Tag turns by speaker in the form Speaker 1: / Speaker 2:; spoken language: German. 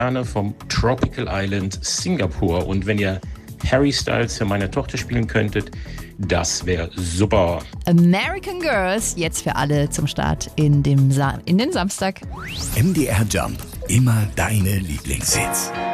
Speaker 1: vom Tropical Island Singapur. Und wenn ihr Harry Styles für meine Tochter spielen könntet, das wäre super.
Speaker 2: American Girls, jetzt für alle zum Start in den Samstag.
Speaker 3: MDR Jump, immer deine Lieblingshits.